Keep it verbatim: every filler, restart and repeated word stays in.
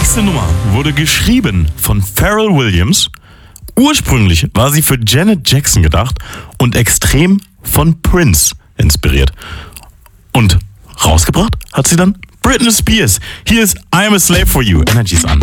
nächste Nummer wurde geschrieben von Pharrell Williams. Ursprünglich war sie für Janet Jackson gedacht und extrem von Prince inspiriert. Und rausgebracht hat sie dann Britney Spears. Hier ist I'm a Slave for You. Energy ist an.